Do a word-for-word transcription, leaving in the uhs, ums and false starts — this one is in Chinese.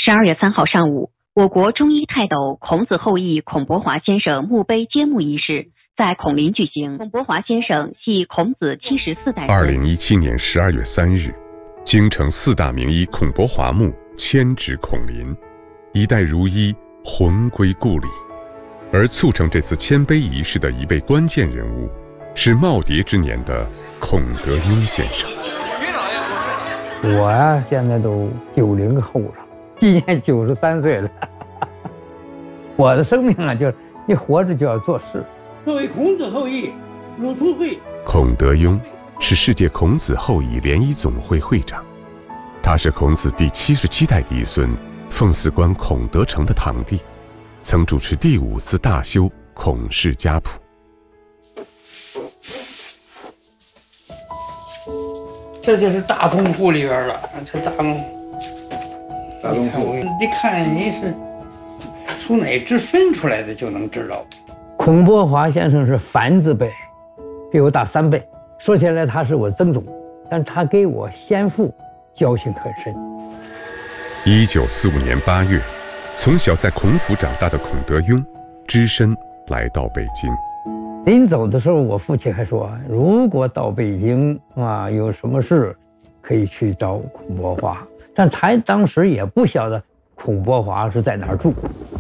十二月三号上午，我国中医泰斗孔子后裔孔伯华先生墓碑揭幕仪式在孔林举行。孔伯华先生系孔子七十四代人。 二零一七年十二月三日，京城四大名医孔伯华墓迁至孔林，一代儒医魂归故里。而促成这次迁碑仪式的一位关键人物，是耄耋之年的孔德庸先生。 我呀，现在都九零后了，今年九十三岁了。我的生命啊，就是你活着就要做事。 作为孔子后裔，鲁出会。 孔德庸是世界孔子后裔联谊总会会长，他是孔子第七十七代嫡孙奉祀官孔德成的堂弟，曾主持第五次大修孔氏家谱。 这就是大洞户里边了，这大洞，大洞户，你看你是从哪支分出来的就能知道。 孔伯华先生是凡字辈，比我大三倍。说起来他是我曾祖，但他给我先父交情很深。 一九四五年八月，从小在孔府长大的孔德庸，只身来到北京。 临走的时候，我父亲还说，如果到北京啊有什么事，可以去找孔伯华。但他当时也不晓得孔伯华是在哪儿住。